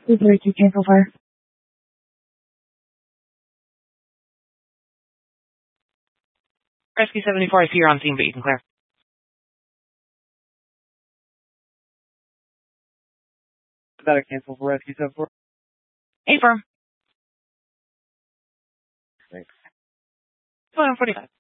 232 cancel fire. Rescue 74, I see you're on scene, but you can clear. Got a cancel for Rescue 74. Affirm. Thanks. 245.